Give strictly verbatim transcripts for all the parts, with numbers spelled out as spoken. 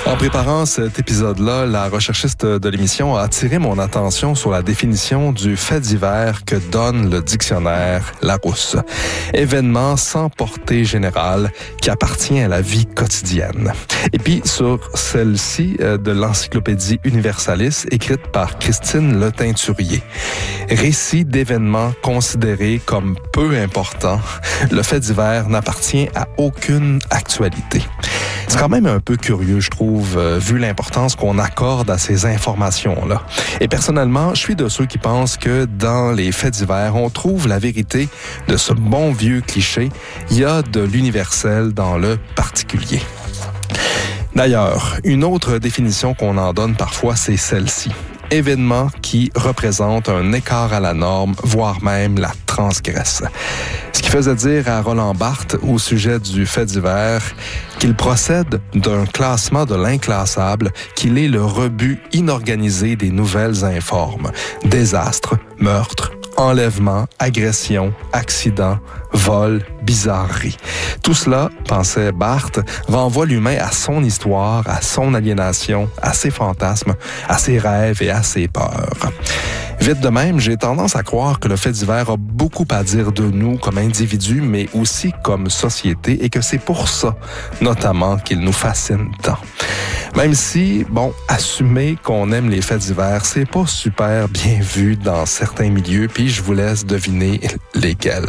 En préparant cet épisode-là, la recherchiste de l'émission a attiré mon attention sur la définition du fait divers que donne le dictionnaire Larousse. Événement sans portée générale qui appartient à la vie quotidienne. Et puis sur celle-ci de l'Encyclopédie Universalis, écrite par Christine Le Teinturier. Récit d'événements considérés comme peu importants, le fait divers n'appartient à aucune actualité. C'est quand même un peu curieux, je trouve, euh, vu l'importance qu'on accorde à ces informations-là. Et personnellement, je suis de ceux qui pensent que dans les faits divers, on trouve la vérité de ce bon vieux cliché. Il y a de l'universel dans le particulier. D'ailleurs, une autre définition qu'on en donne parfois, c'est celle-ci. Événement qui représente un écart à la norme, voire même la transgresse. Ce qui faisait dire à Roland Barthes, au sujet du fait divers, qu'il procède d'un classement de l'inclassable, qu'il est le rebut inorganisé des nouvelles informes. Désastres, meurtres, enlèvement, agression, accident, vol, bizarrerie. Tout cela, pensait Barthes, renvoie l'humain à son histoire, à son aliénation, à ses fantasmes, à ses rêves et à ses peurs. Vite de même, j'ai tendance à croire que le fait divers a beaucoup à dire de nous comme individus, mais aussi comme société, et que c'est pour ça, notamment, qu'il nous fascine tant. Même si, bon, assumer qu'on aime les faits divers, c'est pas super bien vu dans certains milieux, puis je vous laisse deviner lesquels.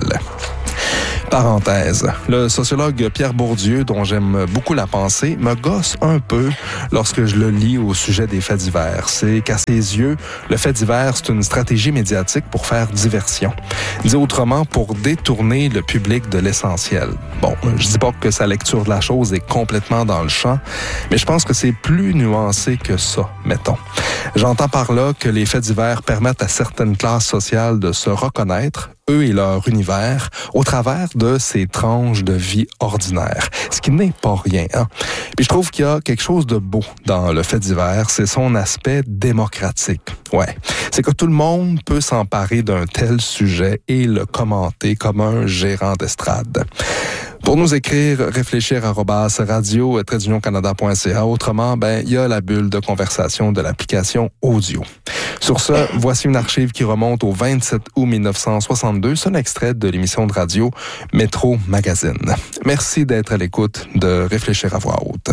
Parenthèse, le sociologue Pierre Bourdieu, dont j'aime beaucoup la pensée, me gosse un peu lorsque je le lis au sujet des faits divers. C'est qu'à ses yeux, le fait divers, c'est une stratégie médiatique pour faire diversion. Dit autrement, pour détourner le public de l'essentiel. Bon, je dis pas que sa lecture de la chose est complètement dans le champ, mais je pense que c'est plus nuancé que ça, mettons. J'entends par là que les faits divers permettent à certaines classes sociales de se reconnaître, eux et leur univers, au travers de ces tranches de vie ordinaire. Ce qui n'est pas rien, hein? Puis je trouve qu'il y a quelque chose de beau dans le fait divers, c'est son aspect démocratique. Ouais. C'est que tout le monde peut s'emparer d'un tel sujet et le commenter comme un gérant d'estrade. Pour nous écrire, réfléchir arobase radio trait d'union canada point c a. Autrement, ben, il y a la bulle de conversation de l'application audio. Sur ce, voici une archive qui remonte au vingt-sept août mille neuf cent soixante-deux. C'est un extrait de l'émission de radio Métro Magazine. Merci d'être à l'écoute de Réfléchir à voix haute.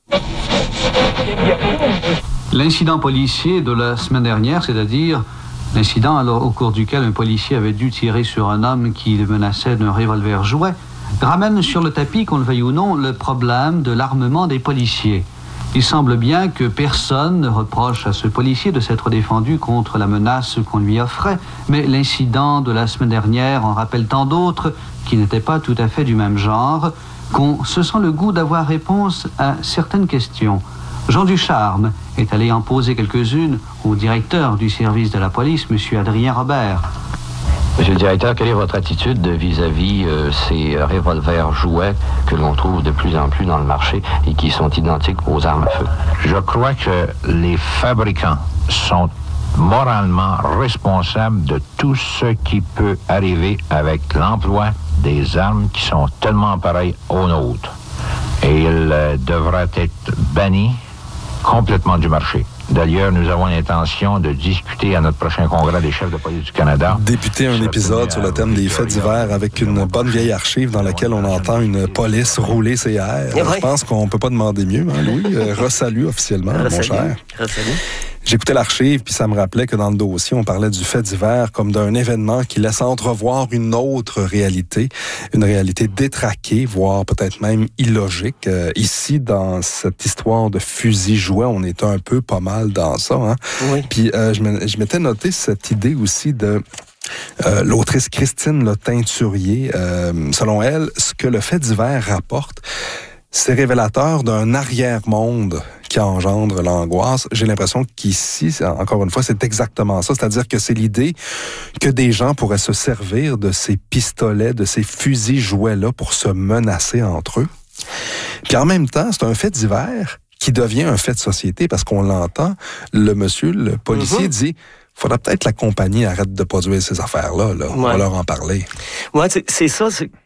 L'incident policier de la semaine dernière, c'est-à-dire l'incident alors, au cours duquel un policier avait dû tirer sur un homme qui le menaçait d'un revolver jouet, ramène sur le tapis, qu'on le veuille ou non, le problème de l'armement des policiers. Il semble bien que personne ne reproche à ce policier de s'être défendu contre la menace qu'on lui offrait, mais l'incident de la semaine dernière en rappelle tant d'autres qui n'étaient pas tout à fait du même genre, qu'on se sent le goût d'avoir réponse à certaines questions. Jean Ducharme est allé en poser quelques-unes au directeur du service de la police, M. Adrien Robert. Monsieur le directeur, quelle est votre attitude vis-à-vis euh, ces revolvers jouets que l'on trouve de plus en plus dans le marché et qui sont identiques aux armes à feu? Je crois que les fabricants sont moralement responsables de tout ce qui peut arriver avec l'emploi des armes qui sont tellement pareilles aux nôtres. Et ils euh, devraient être bannis complètement du marché. D'ailleurs, nous avons l'intention de discuter à notre prochain congrès des chefs de police du Canada. Débuter un épisode sur le thème des faits divers avec une bonne vieille archive dans laquelle on entend une police rouler ses airs. Je pense qu'on peut pas demander mieux, hein, Louis? Euh, Resalut officiellement, mon cher. Resalut. J'écoutais l'archive, puis ça me rappelait que dans le dossier, on parlait du fait divers comme d'un événement qui laisse entrevoir une autre réalité, une réalité détraquée, voire peut-être même illogique. Euh, ici, dans cette histoire de fusil jouet, on est un peu pas mal dans ça. Hein? Oui. Puis euh, je m'étais noté cette idée aussi de... Euh, l'autrice Christine Le Teinturier, euh, selon elle, ce que le fait divers rapporte, c'est révélateur d'un arrière-monde qui engendre l'angoisse. J'ai l'impression qu'ici, encore une fois, c'est exactement ça. C'est-à-dire que c'est l'idée que des gens pourraient se servir de ces pistolets, de ces fusils jouets-là pour se menacer entre eux. Puis en même temps, c'est un fait divers qui devient un fait de société parce qu'on l'entend. Le monsieur, le policier, mm-hmm. dit... faudrait peut-être que la compagnie arrête de produire ces affaires-là. Là. Ouais. On va leur en parler. Oui, c'est, c'est ça. C'est,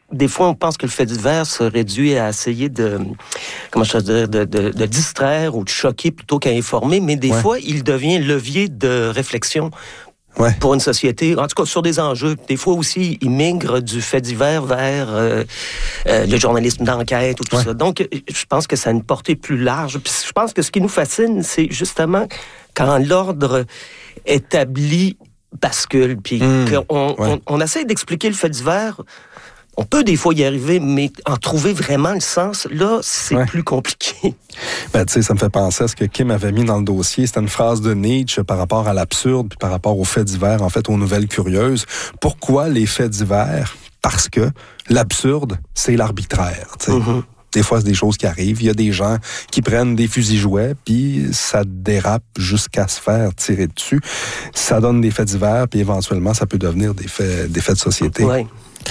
des fois, on pense que le fait divers se réduit à essayer de, comment je veux dire, de, de, de distraire ou de choquer plutôt qu'à informer, mais des ouais. fois, il devient levier de réflexion. Ouais. Pour une société, en tout cas sur des enjeux. Des fois aussi, ils migrent du fait divers vers euh, euh, le journalisme d'enquête ou tout ouais. ça. Donc, je pense que ça a une portée plus large. Puis je pense que ce qui nous fascine, c'est justement quand l'ordre établi bascule, puis mmh, qu'on ouais. on, on essaie d'expliquer le fait divers. On peut des fois y arriver, mais en trouver vraiment le sens, là, c'est ouais. plus compliqué. Ben, tu sais, ça me fait penser à ce que Kim avait mis dans le dossier. C'était une phrase de Nietzsche par rapport à l'absurde, puis par rapport aux faits divers, en fait, aux nouvelles curieuses. Pourquoi les faits divers? Parce que l'absurde, c'est l'arbitraire, tu sais. Mm-hmm. Des fois, c'est des choses qui arrivent. Il y a des gens qui prennent des fusils-jouets, puis ça dérape jusqu'à se faire tirer dessus. Ça donne des faits divers, puis éventuellement, ça peut devenir des faits, des faits de société. Ouais.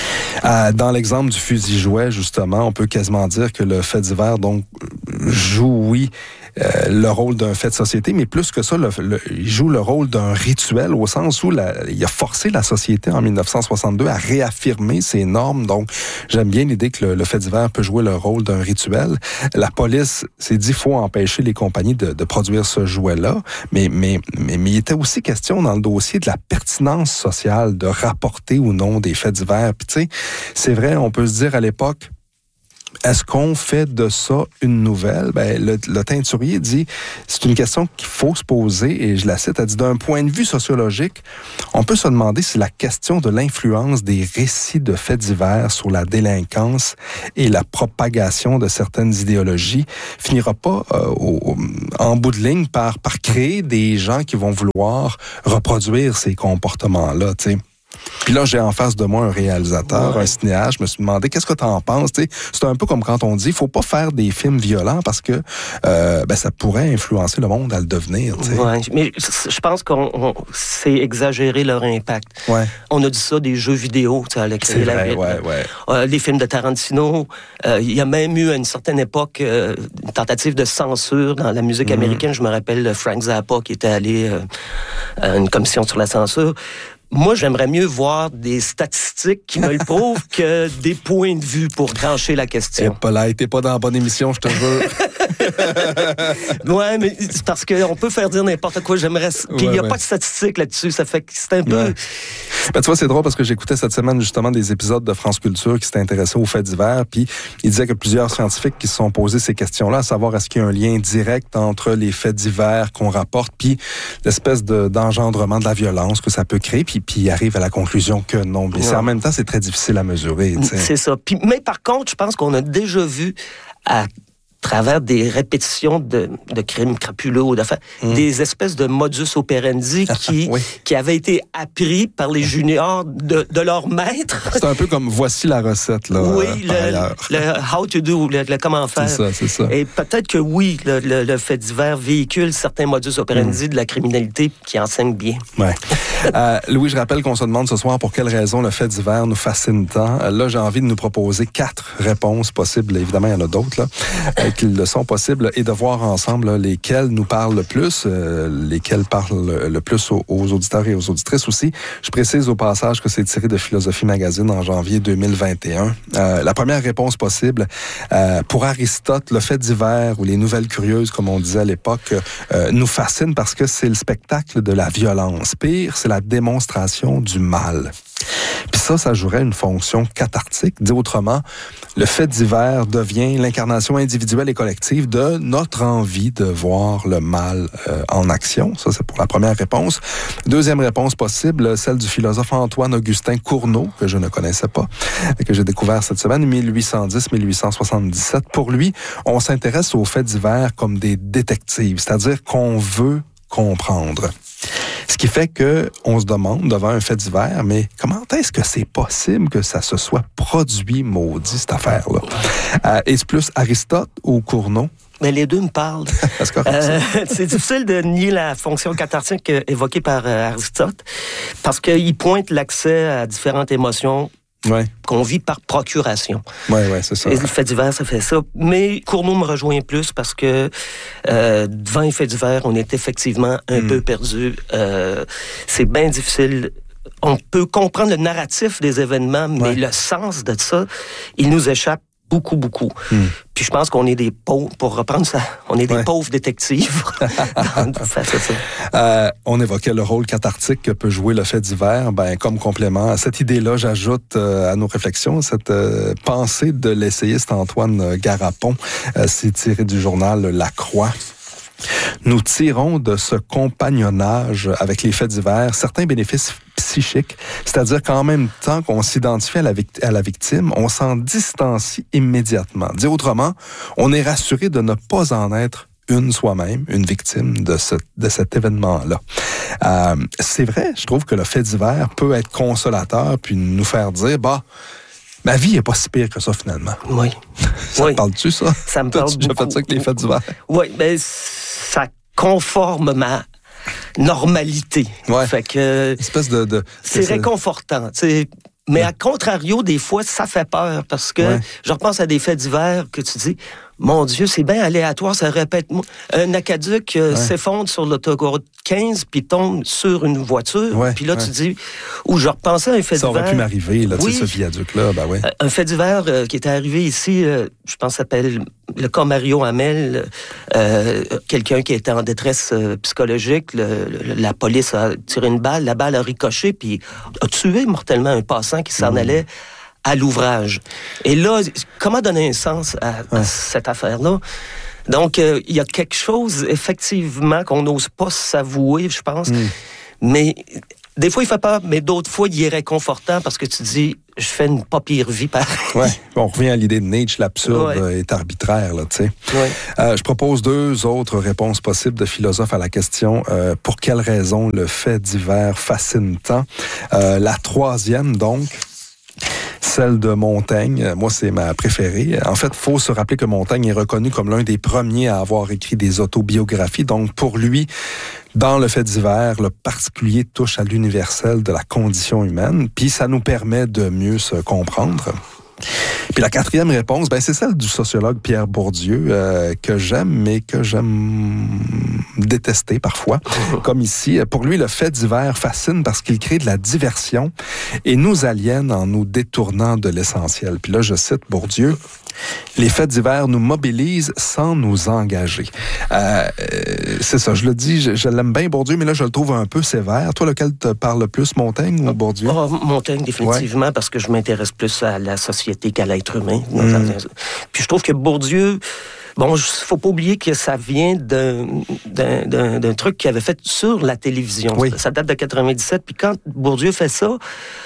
Euh, dans l'exemple du fusil-jouet, justement, on peut quasiment dire que le fait divers, donc, joue, oui, euh, le rôle d'un fait de société, mais plus que ça, le, le, il joue le rôle d'un rituel au sens où la, il a forcé la société en dix-neuf cent soixante-deux à réaffirmer ses normes. Donc, j'aime bien l'idée que le, le fait divers peut jouer le rôle d'un rituel. La police s'est dit qu'il faut empêcher les compagnies de, de produire ce jouet-là, mais, mais, mais, mais il était aussi question dans le dossier de la pertinence sociale de rapporter ou non des faits divers. Puis, tu sais, c'est vrai, on peut se dire à l'époque, est-ce qu'on fait de ça une nouvelle? Ben, le, le teinturier dit, c'est une question qu'il faut se poser, et je la cite, elle dit, d'un point de vue sociologique, on peut se demander si la question de l'influence des récits de faits divers sur la délinquance et la propagation de certaines idéologies finira pas euh, au, en bout de ligne par, par créer des gens qui vont vouloir reproduire ces comportements-là, tu sais. Puis là, j'ai en face de moi un réalisateur, ouais. un cinéaste. Je me suis demandé, qu'est-ce que tu en penses? T'sais, c'est un peu comme quand on dit, il faut pas faire des films violents parce que euh, ben, ça pourrait influencer le monde à le devenir. Oui, mais je pense qu'on on, c'est exagérer leur impact. Ouais. On a dit ça des jeux vidéo, à la C'est vrai, ouais, ouais. Euh, les films de Tarantino. Euh, il y a même eu à une certaine époque euh, une tentative de censure dans la musique mm-hmm. américaine. Je me rappelle Frank Zappa qui était allé euh, à une commission sur la censure. Moi, j'aimerais mieux voir des statistiques qui me le prouvent que des points de vue pour trancher la question. T'es pas là, t'es pas dans la bonne émission, je te jure. Ouais, mais c'est parce qu'on peut faire dire n'importe quoi. J'aimerais. Puis il ouais, n'y a ouais. pas de statistiques là-dessus. Ça fait que c'est un peu. Ouais. Ben, tu vois, c'est drôle parce que j'écoutais cette semaine justement des épisodes de France Culture qui s'étaient intéressés aux faits divers. Puis il disait que plusieurs scientifiques qui se sont posés ces questions-là, à savoir est-ce qu'il y a un lien direct entre les faits divers qu'on rapporte, puis l'espèce de, d'engendrement de la violence que ça peut créer. Puis puis il arrive à la conclusion que non. Mais ouais. c'est, en même temps, c'est très difficile à mesurer. T'sais. C'est ça. Puis, mais par contre, je pense qu'on a déjà vu à travers des répétitions de, de crimes crapuleux ou d'affaires, mmh. des espèces de modus operandi qui, oui. qui avaient été appris par les juniors de, de leur maître. C'est un peu comme voici la recette, là. Oui, euh, le, le how to do, le, le comment faire. C'est ça, c'est ça. Et peut-être que oui, le, le, le fait divers véhicule certains modus operandi mmh. de la criminalité qui enseignent bien. Ouais. euh, Louis, je rappelle qu'on se demande ce soir pour quelles raisons le fait divers nous fascine tant. Là, j'ai envie de nous proposer quatre réponses possibles. Évidemment, il y en a d'autres, là. Qu'ils le sont possibles et de voir ensemble là, lesquels nous parlent le plus, euh, lesquels parlent le plus aux, aux auditeurs et aux auditrices aussi. Je précise au passage que c'est tiré de Philosophie Magazine en janvier deux mille vingt et un. Euh, la première réponse possible, euh, pour Aristote, le fait divers ou les nouvelles curieuses, comme on disait à l'époque, euh, nous fascine parce que c'est le spectacle de la violence. Pire, c'est la démonstration du mal. Puis ça, ça jouerait une fonction cathartique. Dit autrement, le fait divers devient l'incarnation individuelle et collective de notre envie de voir le mal euh, en action. Ça, c'est pour la première réponse. Deuxième réponse possible, celle du philosophe Antoine-Augustin Cournot, que je ne connaissais pas, et que j'ai découvert cette semaine, mille huit cent dix à mille huit cent soixante-dix-sept. Pour lui, on s'intéresse aux faits divers comme des détectives, c'est-à-dire qu'on veut comprendre. Ce qui fait que on se demande devant un fait divers, mais comment est-ce que c'est possible que ça se soit produit, maudit, cette affaire-là? Euh, est-ce plus Aristote ou Cournot? Mais les deux me parlent. euh, c'est difficile de nier la fonction cathartique évoquée par euh, Aristote, parce qu'il pointe l'accès à différentes émotions ouais. qu'on vit par procuration. Oui, oui, c'est ça. Et le fait divers, ça fait ça. Mais Cournot me rejoint plus parce que euh, devant les faits divers, on est effectivement un mm. peu perdu. Euh, c'est bien difficile on peut comprendre le narratif des événements, mais ouais. le sens de ça, il nous échappe beaucoup, beaucoup. Mm. Puis je pense qu'on est des pauvres, pour reprendre ça, on est des ouais. pauvres détectives. face à ça. Euh, on évoquait le rôle cathartique que peut jouer le fait divers. Ben, comme complément à cette idée-là, j'ajoute euh, à nos réflexions cette euh, pensée de l'essayiste Antoine Garapon. Euh, c'est tiré du journal La Croix. Nous tirons de ce compagnonnage avec les faits divers certains bénéfices psychiques, c'est-à-dire qu'en même temps qu'on s'identifie à la, vict- à la victime, on s'en distancie immédiatement. Dit autrement, on est rassuré de ne pas en être une soi-même, une victime de, ce, de cet événement-là. Euh, c'est vrai, je trouve que le fait divers peut être consolateur puis nous faire dire, bah, ma vie n'est pas si pire que ça, finalement. Oui. Ça oui. te parle-tu, ça? Ça me parle T'as-tu beaucoup. déjà fait ça avec les faits divers? Oui, bien, ça conforme ma normalité. Ouais. Fait que... Une espèce de... de c'est c'est réconfortant, tu sais. Mais à contrario, des fois, ça fait peur parce que ouais. je repense à des faits divers que tu dis, mon Dieu, c'est bien aléatoire, ça répète. Un aquaduc euh, ouais. s'effondre sur l'autoroute quinze puis tombe sur une voiture. Ouais, puis là, ouais. tu dis, ou je repensais à un fait ça divers. Ça aurait pu m'arriver, là, oui, tu sais, ce viaduc-là, ben oui. Un fait divers euh, qui était arrivé ici, euh, je pense, s'appelle le cas Mario Hamel, euh, quelqu'un qui était en détresse euh, psychologique. Le, le, la police a tiré une balle, la balle a ricoché puis a tué mortellement un passant qui s'en mmh. allait à l'ouvrage. Et là, comment donner un sens à, ouais. à cette affaire-là? Donc, il euh, y a quelque chose, effectivement, qu'on n'ose pas s'avouer, je pense. Mm. Mais des fois, il fait peur, mais d'autres fois, il est réconfortant parce que tu dis, je fais une pas pire vie pareil. Ouais. On revient à l'idée de Nietzsche, l'absurde ouais. est arbitraire, là, tu sais. Ouais. Euh, je propose deux autres réponses possibles de philosophes à la question euh, pour quelles raisons le fait divers fascine tant. Euh, la troisième, donc, celle de Montaigne, moi, c'est ma préférée. En fait, il faut se rappeler que Montaigne est reconnu comme l'un des premiers à avoir écrit des autobiographies. Donc, pour lui, dans le fait divers, le particulier touche à l'universel de la condition humaine, puis ça nous permet de mieux se comprendre. Puis la quatrième réponse, ben c'est celle du sociologue Pierre Bourdieu, euh, que j'aime, mais que j'aime détester parfois. Comme ici, pour lui, le fait divers fascine parce qu'il crée de la diversion et nous aliène en nous détournant de l'essentiel. Puis là, je cite Bourdieu. Les faits divers nous mobilisent sans nous engager. Euh, c'est ça, je le dis, je, je l'aime bien Bourdieu, mais là, je le trouve un peu sévère. Toi, lequel te parle le plus, Montaigne ou Bourdieu? Oh, Montaigne, définitivement, ouais. parce que je m'intéresse plus à la société qu'à l'être humain. Mmh. Puis je trouve que Bourdieu... Bon, il faut pas oublier que ça vient d'un, d'un, d'un, d'un truc qu'il avait fait sur la télévision. Oui. Ça date de quatre-vingt-dix-sept. Puis quand Bourdieu fait ça,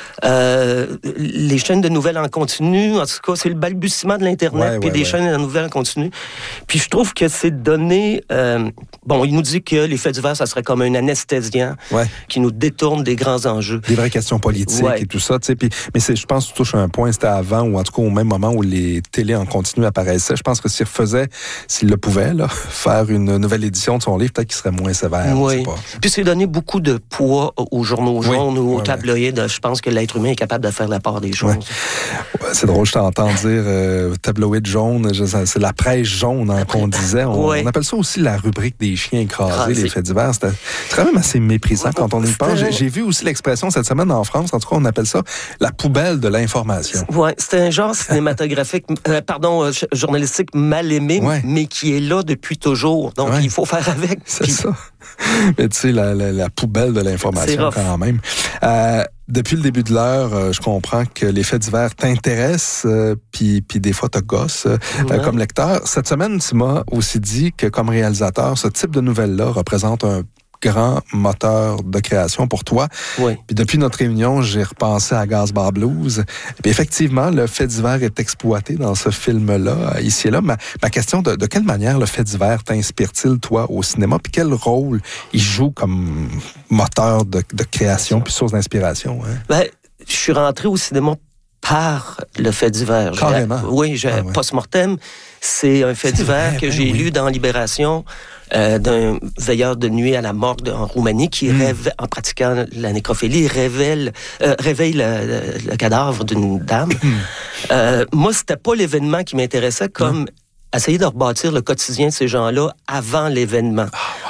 euh, les chaînes de nouvelles en continu, en tout cas, c'est le balbutiement de l'Internet, ouais, puis ouais, des ouais. chaînes de nouvelles en continu. Puis je trouve que c'est donné... Euh, bon, il nous dit que les faits divers, ça serait comme un anesthésiant ouais. qui nous détourne des grands enjeux. Des vraies questions politiques ouais. et tout ça, tu sais. Puis, mais c'est, je pense que tu touches un point, c'était avant, ou en tout cas au même moment où les télés en continu apparaissaient. Je pense que s'il refaisait... S'il le pouvait, là, faire une nouvelle édition de son livre, peut-être qu'il serait moins sévère. Oui. Puis c'est donné beaucoup de poids aux journaux jaunes oui. ou aux ouais, tabloïds. Ouais. Je pense que l'être humain est capable de faire la part des choses. Ouais. Ouais, c'est drôle, je t'entends dire euh, tabloïd jaune, je, c'est la presse jaune hein, qu'on disait. On, ouais. on appelle ça aussi la rubrique des chiens écrasés, ah, les faits divers. C'était, c'est quand même assez méprisant ouais, quand on y pense. J'ai, j'ai vu aussi l'expression cette semaine en France, en tout cas, on appelle ça la poubelle de l'information. Oui, c'est un genre cinématographique, euh, pardon, euh, journalistique mal aimé, ouais. mais qui est là depuis toujours. Donc, ouais. il faut faire avec. C'est puis... ça. Mais tu sais, la, la, la poubelle de l'information quand même. Euh, depuis le début de l'heure, euh, je comprends que les faits divers t'intéressent, euh, puis, puis des fois te gossent euh, ouais. comme lecteur. Cette semaine, tu m'as aussi dit que comme réalisateur, ce type de nouvelles-là représente un grand moteur de création pour toi. Oui. Puis depuis notre réunion, j'ai repensé à Gazbar Blues. Puis effectivement, le fait divers est exploité dans ce film-là, ici et là. Ma, ma question, de, de quelle manière le fait divers t'inspire-t-il, toi, au cinéma? Puis quel rôle il joue comme moteur de, de création puis source d'inspiration? Hein? Ben, je suis rentré au cinéma par le fait divers. Carrément? J'ai, oui, j'ai ah, ouais. Post-mortem. C'est un fait c'est divers vrai, que ben j'ai oui. lu dans Libération euh, d'un veilleur de nuit à la morgue en Roumanie qui, mm. rêve, en pratiquant la nécrophilie, révèle, euh, réveille le, le, le cadavre d'une dame. Mm. Euh, moi, c'était pas l'événement qui m'intéressait comme... Mm. essayer de rebâtir le quotidien de ces gens-là avant l'événement. Oh, wow. à,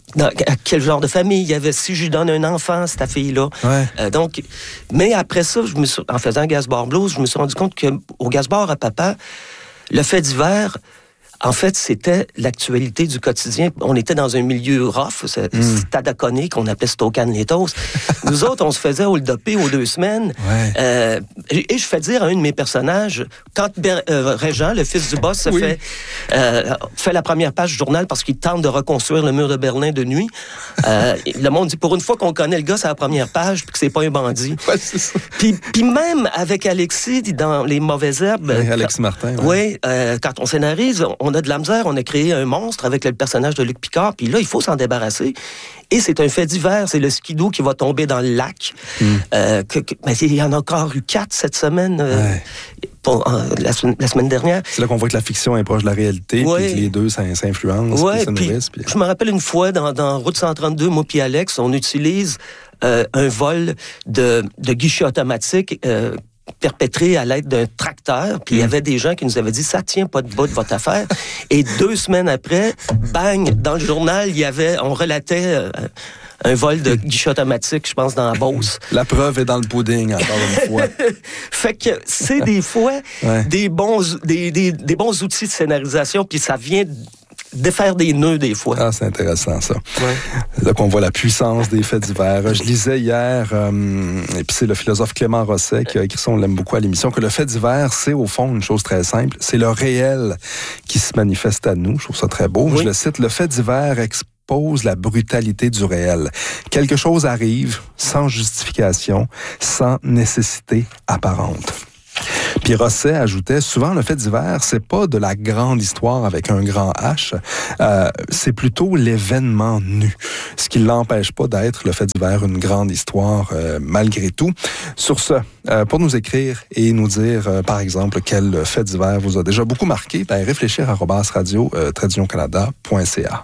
dans quel genre de famille il y avait, si je lui donne un enfant, cette fille-là. Ouais. Euh, donc, mais après ça, je me suis, en faisant Gazbar Blues, je me suis rendu compte qu'au Gazbar à papa, le fait divers, en fait, c'était l'actualité du quotidien. On était dans un milieu rough, c'est mm. Stadaconé, qu'on appelait Stocan-les-Tos. Nous autres, on se faisait hold-upper aux deux semaines. Ouais. Euh, et je fais dire à un de mes personnages, quand Ber- euh, Régent, le fils du boss, se oui. fait, euh, fait la première page du journal parce qu'il tente de reconstruire le mur de Berlin de nuit, euh, le monde dit, pour une fois qu'on connaît le gars, c'est la première page, puis que c'est pas un bandit. Ouais, c'est ça. Puis, puis même avec Alexis, dans Les Mauvaises Herbes... Oui, Alexis Martin. Oui, ouais, euh, quand on scénarise, on a de la misère, on a créé un monstre avec le personnage de Luc Picard, puis là, il faut s'en débarrasser. Et c'est un fait divers, c'est le skidoo qui va tomber dans le lac. Mm. Euh, que, que, ben, il y en a encore eu quatre cette semaine, euh, ouais. pour, euh, la, la semaine dernière. C'est là qu'on voit que la fiction est proche de la réalité, ouais. puis que les deux s'influencent, ouais, se nourrissent. Puis... Je me rappelle une fois, dans, dans Route cent trente-deux, moi puis Alex, on utilise euh, un vol de, de guichet automatique euh, perpétré à l'aide d'un tracteur, puis il mmh. y avait des gens qui nous avaient dit « ça tient pas de bout de votre affaire ». Et deux semaines après, bang, dans le journal, il y avait, on relatait euh, un vol de guichet automatique, je pense, dans la Beauce. La preuve est dans le pudding, encore une fois. Fait que c'est des fois ouais. des, bons, des, des, des bons outils de scénarisation, puis ça vient... défaire des nœuds des fois. Ah, c'est intéressant, ça. Ouais. Là qu'on voit la puissance des faits divers. Je lisais hier, euh, et puis c'est le philosophe Clément Rosset qui a écrit ça, on l'aime beaucoup à l'émission, que le fait divers, c'est au fond une chose très simple. C'est le réel qui se manifeste à nous. Je trouve ça très beau. Oui. Je le cite, le fait divers expose la brutalité du réel. Quelque chose arrive sans justification, sans nécessité apparente. Puis Rosset ajoutait, souvent le fait divers, c'est pas de la grande histoire avec un grand H, euh, c'est plutôt l'événement nu, ce qui l'empêche pas d'être le fait divers une grande histoire euh, malgré tout. Sur ce, euh, pour nous écrire et nous dire, euh, par exemple, quel fait divers vous a déjà beaucoup marqué, ben réfléchir arobase radio euh, trait canada point c a.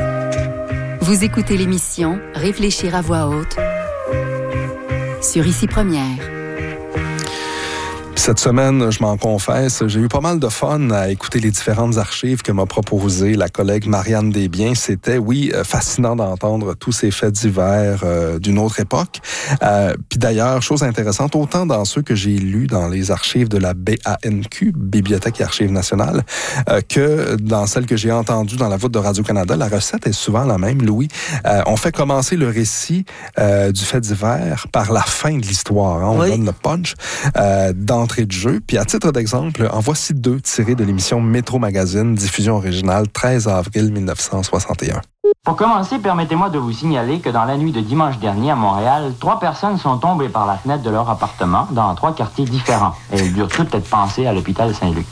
Vous écoutez l'émission Réfléchir à voix haute sur Ici Première. Cette semaine, je m'en confesse, j'ai eu pas mal de fun à écouter les différentes archives que m'a proposées la collègue Marianne Desbiens. C'était, oui, fascinant d'entendre tous ces faits divers euh, d'une autre époque. Euh, Puis d'ailleurs, chose intéressante, autant dans ceux que j'ai lus dans les archives de la B A N Q, Bibliothèque et Archives nationales, euh, que dans celles que j'ai entendues dans la voûte de Radio-Canada, la recette est souvent la même, Louis. Euh, on fait commencer le récit euh, du fait divers par la fin de l'histoire. Hein? On oui. donne le punch euh, dans de jeu. Puis à titre d'exemple, en voici deux tirés de l'émission Métro Magazine, diffusion originale, treize avril mille neuf cent soixante et un. Pour commencer, permettez-moi de vous signaler que dans la nuit de dimanche dernier à Montréal, trois personnes sont tombées par la fenêtre de leur appartement dans trois quartiers différents. Et elles durent toutes être pensées à l'hôpital Saint-Luc.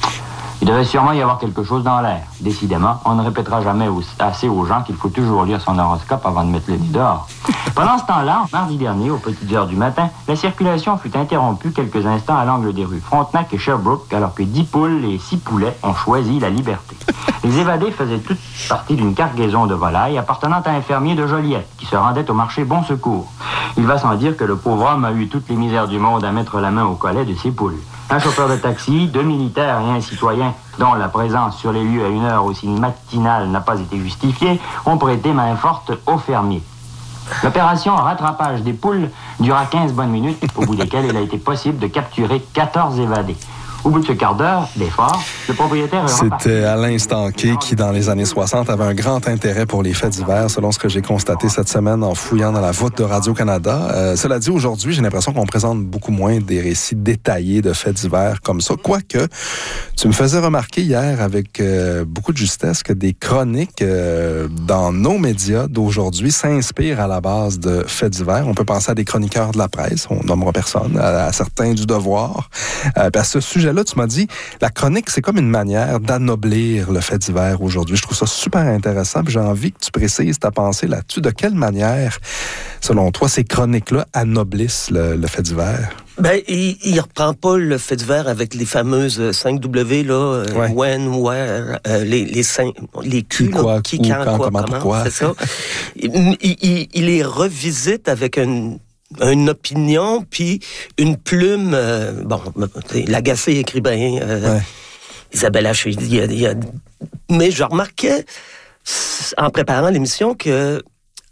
Il devait sûrement y avoir quelque chose dans l'air. Décidément, on ne répétera jamais assez aux gens qu'il faut toujours lire son horoscope avant de mettre le nez dehors. Pendant ce temps-là, mardi dernier, aux petites heures du matin, la circulation fut interrompue quelques instants à l'angle des rues Frontenac et Sherbrooke, alors que dix poules et six poulets ont choisi la liberté. Les évadés faisaient toutes partie d'une cargaison de volailles appartenant à un fermier de Joliette, qui se rendait au marché Bon Secours. Il va sans dire que le pauvre homme a eu toutes les misères du monde à mettre la main au collet de ses poules. Un chauffeur de taxi, deux militaires et un citoyen dont la présence sur les lieux à une heure aussi matinale n'a pas été justifiée, ont prêté main forte au fermier. L'opération rattrapage des poules dura quinze bonnes minutes, au bout desquelles il a été possible de capturer quatorze évadés. Au bout de ce quart d'heure d'effort, le propriétaire... C'était Alain Stanquet qui, dans les années soixante, avait un grand intérêt pour les faits divers, selon ce que j'ai constaté cette semaine en fouillant dans la voûte de Radio-Canada. Euh, cela dit, aujourd'hui, j'ai l'impression qu'on présente beaucoup moins des récits détaillés de faits divers comme ça. Quoique, tu me faisais remarquer hier avec euh, beaucoup de justesse que des chroniques euh, dans nos médias d'aujourd'hui s'inspirent à la base de faits divers. On peut penser à des chroniqueurs de la presse, on nommera personne, à, à certains du Devoir. Euh, à ce sujet là, tu m'as dit, la chronique, c'est comme une manière d'anoblir le fait divers aujourd'hui. Je trouve ça super intéressant, puis j'ai envie que tu précises ta pensée là-dessus. De quelle manière, selon toi, ces chroniques-là anoblissent le, le fait divers? Ben, il, il reprend pas le fait divers avec les fameuses cinq W, là, euh, ouais. when, where, euh, les, les cinq, les Q, qui, quoi, là, qui, où, quand, quand, quoi, comment, comment, pourquoi. c'est ça. il, il, il les revisite avec une une opinion, puis une plume, euh, bon, l'agacé écrivain, euh, ouais. Isabelle Haché, il y a, il y a, mais je remarquais, en préparant l'émission que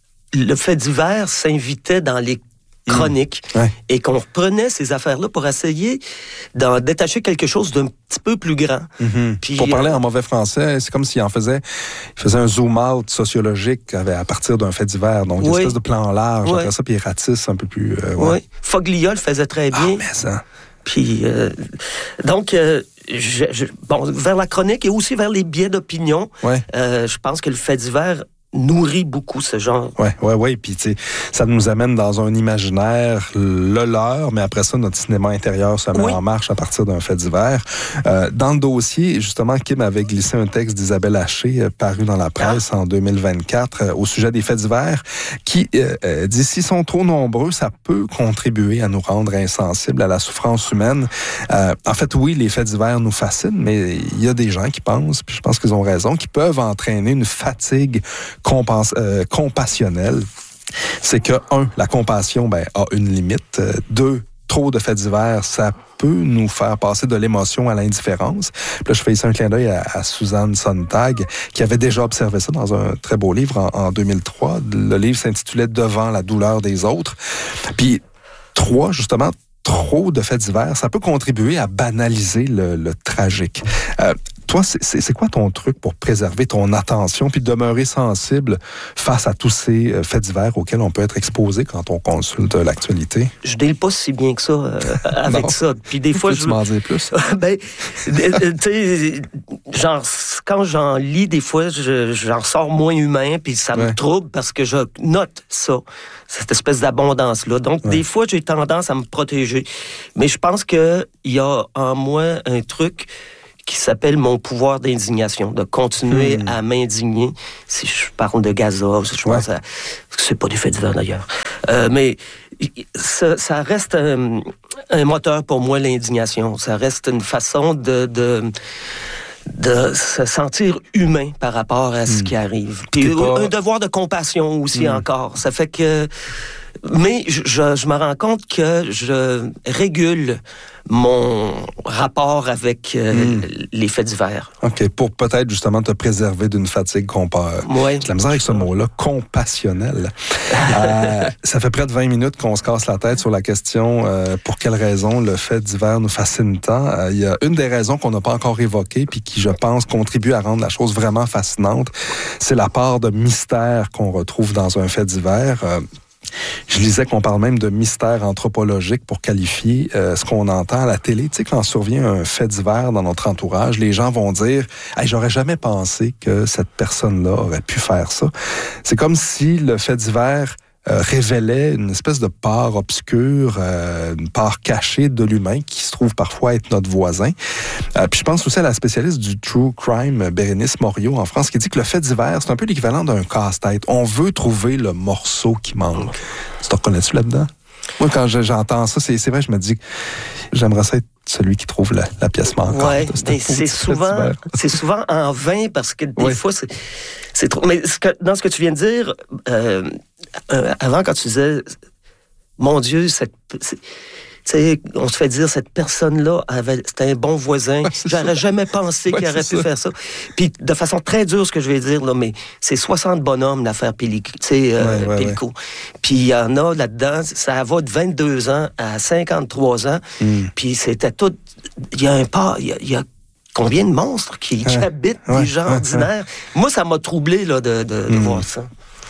le fait divers s'invitait dans les chroniques mmh. ouais. et qu'on reprenait ces affaires-là pour essayer d'en détacher quelque chose d'un petit peu plus grand. Mmh. Puis, pour parler euh, en mauvais français, c'est comme s'il en faisait, il faisait un zoom-out sociologique à partir d'un fait divers. Donc, une oui. espèce de plan large. Oui. Après ça, puis il ratisse un peu plus... Euh, ouais. Oui. Foglia le faisait très bien. Ah, mais ça... Puis, euh, donc, euh, je, je, bon, vers la chronique et aussi vers les biais d'opinion, ouais. euh, je pense que le fait divers nourrit beaucoup ce genre. Oui, oui, oui. Puis, tu sais, ça nous amène dans un imaginaire, le leur, mais après ça, notre cinéma intérieur se met oui. en marche à partir d'un fait divers. Euh, dans le dossier, justement, Kim avait glissé un texte d'Isabelle Haché, euh, paru dans la presse ah. en deux mille vingt-quatre, euh, au sujet des faits divers, qui euh, euh, dit, s'ils sont trop nombreux, ça peut contribuer à nous rendre insensibles à la souffrance humaine. Euh, en fait, oui, les faits divers nous fascinent, mais il y a des gens qui pensent, puis je pense qu'ils ont raison, qui peuvent entraîner une fatigue Compas- euh, compassionnel, c'est que, un, la compassion ben, a une limite. Euh, deux, trop de faits divers, ça peut nous faire passer de l'émotion à l'indifférence. Puis là, je fais ici un clin d'œil à, à Suzanne Sontag, qui avait déjà observé ça dans un très beau livre en, en deux mille trois. Le livre s'intitulait « Devant la douleur des autres ». Puis, trois, justement, trop de faits divers, ça peut contribuer à banaliser le, le tragique. Euh, Toi, c'est, c'est quoi ton truc pour préserver ton attention puis demeurer sensible face à tous ces faits divers auxquels on peut être exposé quand on consulte l'actualité? Je ne deal pas si bien que ça euh, avec ça. Puis des fois, je... Tu m'en dis plus? ben, tu sais, genre, quand j'en lis, des fois, je, j'en sors moins humain puis ça me ouais. trouble parce que je note ça, cette espèce d'abondance-là. Donc, ouais. des fois, j'ai tendance à me protéger. Mais je pense qu'il y a en moi un truc qui s'appelle mon pouvoir d'indignation, de continuer mmh. à m'indigner. Si je parle de Gaza, si je ouais. pense à... C'est pas des faits divers d'ailleurs. Euh, mais ça, ça reste un, un moteur pour moi, l'indignation. Ça reste une façon de... de de se sentir humain par rapport à ce mmh. qui arrive. Puis pas... un devoir de compassion aussi mmh. encore. Ça fait que... Mais je, je, je me rends compte que je régule mon rapport avec euh, mmh. les faits divers. OK, pour peut-être justement te préserver d'une fatigue compa... Oui. J'ai la misère avec ce mot-là, compassionnel. euh, ça fait près de vingt minutes qu'on se casse la tête sur la question euh, pour quelle raison le fait divers nous fascine tant. Euh, il y a une des raisons qu'on n'a pas encore évoquées puis qui, je pense, contribue à rendre la chose vraiment fascinante, c'est la part de mystère qu'on retrouve dans un fait divers. Euh, Je lisais qu'on parle même de mystère anthropologique pour qualifier euh, ce qu'on entend à la télé. Tu sais, quand survient un fait divers dans notre entourage, les gens vont dire hey, « J'aurais jamais pensé que cette personne-là aurait pu faire ça. » C'est comme si le fait divers euh, révélait une espèce de part obscure, euh, une part cachée de l'humain qui se trouve parfois être notre voisin. Euh, puis je pense aussi à la spécialiste du true crime, Bérénice Morio, en France, qui dit que le fait divers, c'est un peu l'équivalent d'un casse-tête. On veut trouver le morceau qui manque. Tu te reconnais-tu là-dedans? Moi, quand je, j'entends ça, c'est, c'est vrai, je me dis que j'aimerais ça être celui qui trouve la, la pièce manquante. Ouais, mais c'est souvent, c'est souvent en vain parce que des oui. fois, c'est, c'est trop. Mais ce que, dans ce que tu viens de dire, euh, euh, avant, quand tu disais, mon Dieu, cette, c'est, t'sais, on se fait dire, cette personne-là, avait, c'était un bon voisin. Ouais, J'aurais ça. jamais pensé ouais, qu'il aurait pu ça. faire ça. Puis, de façon très dure, ce que je vais dire, là, mais c'est soixante bonhommes, l'affaire Pellico. Euh, ouais, ouais, Pellico. Ouais. Puis, il y en a là-dedans, ça va de vingt-deux ans à cinquante-trois ans. Mm. Puis, c'était tout... Il y a un pas... Il y, y a combien de monstres qui, ouais. qui habitent ouais, des gens ouais, ordinaires? Ouais. Moi, ça m'a troublé là, de, de, mm. de voir ça.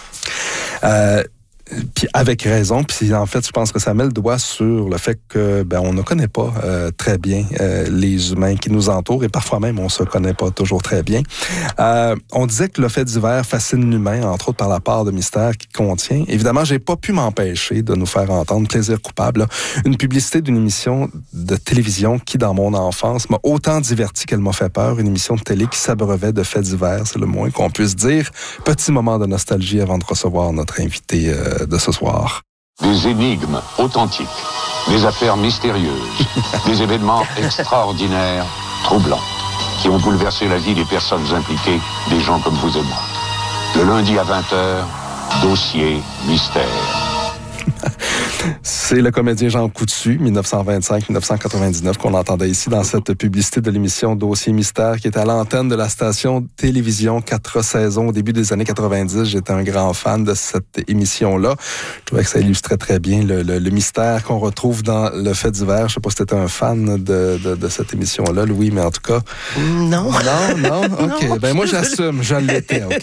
Euh... Puis avec raison, puis en fait, je pense que ça met le doigt sur le fait que ben on ne connaît pas euh, très bien euh, les humains qui nous entourent et parfois même on se connaît pas toujours très bien. Euh, on disait que le fait divers fascine l'humain, entre autres par la part de mystère qu'il contient. Évidemment, j'ai pas pu m'empêcher de nous faire entendre Plaisir coupable, là, une publicité d'une émission de télévision qui, dans mon enfance, m'a autant diverti qu'elle m'a fait peur. Une émission de télé qui s'abreuvait de faits divers, c'est le moins qu'on puisse dire. Petit moment de nostalgie avant de recevoir notre invité euh, de ce soir. Des énigmes authentiques, des affaires mystérieuses, des événements extraordinaires, troublants, qui ont bouleversé la vie des personnes impliquées, des gens comme vous et moi. Le lundi à vingt heures, Dossier Mystère. C'est le comédien Jean Coutu, dix-neuf cent vingt-cinq à dix-neuf cent quatre-vingt-dix-neuf, qu'on entendait ici dans cette publicité de l'émission Dossier Mystère, qui était à l'antenne de la station télévision quatre saisons au début des années quatre-vingt-dix. J'étais un grand fan de cette émission-là. Je trouvais que ça illustrait très bien le, le, le mystère qu'on retrouve dans le fait divers. Je sais pas si tu étais un fan de, de, de cette émission-là, Louis, mais en tout cas... Non. Non, non? OK. Non. Ben moi, j'assume. Je l'étais, OK?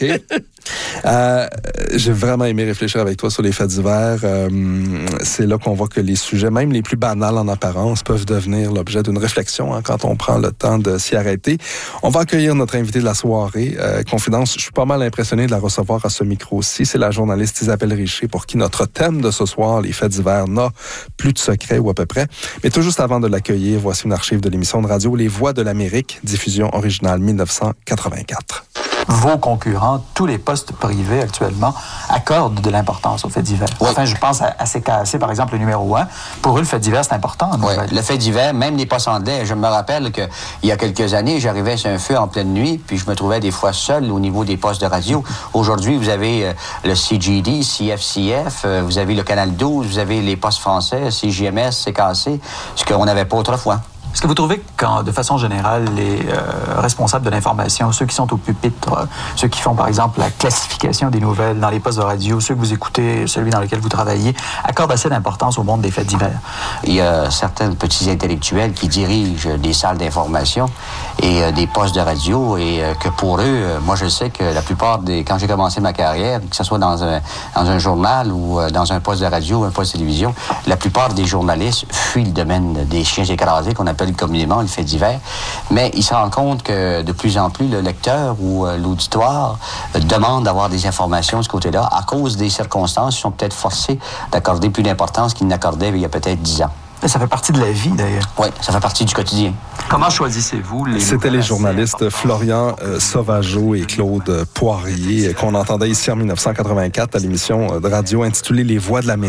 Euh, j'ai vraiment aimé réfléchir avec toi sur les faits divers. Euh, c'est là qu'on voit que les sujets, même les plus banals en apparence, peuvent devenir l'objet d'une réflexion hein, quand on prend le temps de s'y arrêter. On va accueillir notre invitée de la soirée. Euh, Confidence, je suis pas mal impressionné de la recevoir à ce micro-ci. C'est la journaliste Isabelle Richer, pour qui notre thème de ce soir, les faits divers, n'a plus de secret ou à peu près. Mais tout juste avant de l'accueillir, voici une archive de l'émission de radio Les Voix de l'Amérique, diffusion originale dix-neuf cent quatre-vingt-quatre. Vos concurrents, tous les postes privés actuellement, accordent de l'importance aux faits divers. Oui. Enfin, je pense à, à C K A C, par exemple, le numéro un. Pour eux, le fait divers, c'est important. Oui, le fait divers, même les postes anglais. Je me rappelle qu'il y a quelques années, j'arrivais sur un feu en pleine nuit, puis je me trouvais des fois seul au niveau des postes de radio. Aujourd'hui, vous avez euh, le C G D, C F C F, euh, vous avez le Canal douze, vous avez les postes français, C J M S, C K A C, ce qu'on n'avait pas autrefois. Est-ce que vous trouvez que, de façon générale, les euh, responsables de l'information, ceux qui sont au pupitre, euh, ceux qui font, par exemple, la classification des nouvelles dans les postes de radio, ceux que vous écoutez, celui dans lequel vous travaillez, accordent assez d'importance au monde des faits divers? Il y a certains petits intellectuels qui dirigent des salles d'information et euh, des postes de radio et euh, que pour eux, euh, moi je sais que la plupart des... Quand j'ai commencé ma carrière, que ce soit dans un, dans un journal ou euh, dans un poste de radio, un poste de télévision, la plupart des journalistes fuient le domaine des chiens écrasés qu'on appelle communément le fait divers, mais il se rend compte que de plus en plus le lecteur ou euh, l'auditoire euh, demande d'avoir des informations de ce côté-là à cause des circonstances qui sont peut-être forcés d'accorder plus d'importance qu'ils n'accordaient il y a peut-être dix ans. Et ça fait partie de la vie, d'ailleurs. Oui, ça fait partie du quotidien. Comment choisissez-vous les... C'était les journalistes Florian euh, Sauvageau et Claude Poirier qu'on entendait ici en dix-neuf cent quatre-vingt-quatre à l'émission de radio intitulée Les Voix de l'Amérique.